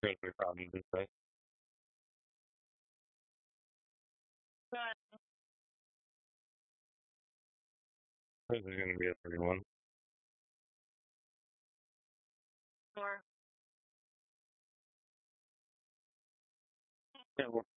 incredibly proud of this day. This is going to be a 31. Yeah,